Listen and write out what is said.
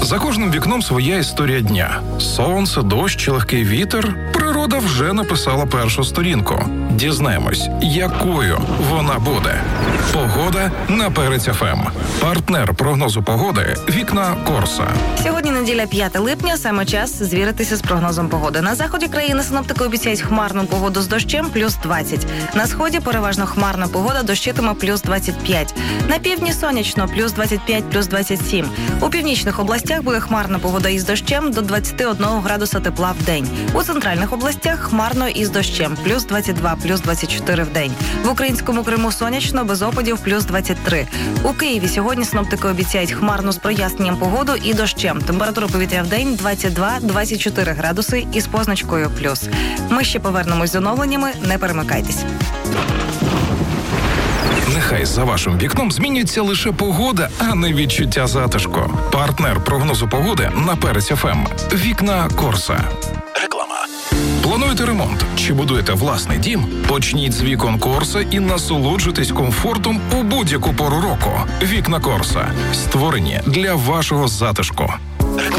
За кожним вікном своя історія дня. Сонце, дощ чи легкий вітер. Природа вже написала першу сторінку. Дізнаємось, якою вона буде. Погода на Перець ФМ. Партнер прогнозу погоди «Вікна Корса». Сьогодні неділя 5 липня, саме час звіритися з прогнозом погоди. На заході країни синоптики обіцяють хмарну погоду з дощем плюс 20. На сході переважно хмарна погода, дощитиме плюс 25. На півдні сонячно плюс 25, плюс 27. У північних областях буде хмарна погода із дощем до 21 градуса тепла в день. У центральних областях хмарно із дощем плюс 22, плюс 24 в день. В українському Криму сонячно, без опадів плюс 23. У Києві сьогодні синоптики обіцяють хмарну з проясненням погоду і дощем. Температура повітря в день 22-24 градуси із позначкою плюс. Ми ще повернемось з оновленнями, не перемикайтесь. Нехай за вашим вікном змінюється лише погода, а не відчуття затишку. Партнер прогнозу погоди на Перець ФМ. «Вікна Корса». Реклама. Плануєте ремонт чи будуєте власний дім? Почніть з вікон Корса і насолоджуйтесь комфортом у будь-яку пору року. «Вікна Корса» створені для вашого затишку.